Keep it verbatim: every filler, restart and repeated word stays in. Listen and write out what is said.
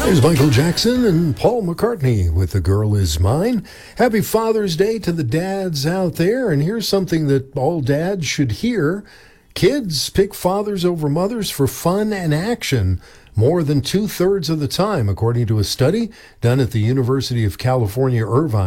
There's Michael Jackson and Paul McCartney with The Girl Is Mine. Happy Father's Day to the dads out there. And here's something that all dads should hear. Kids pick fathers over mothers for fun and action more than two-thirds of the time, according to a study done at the University of California, Irvine.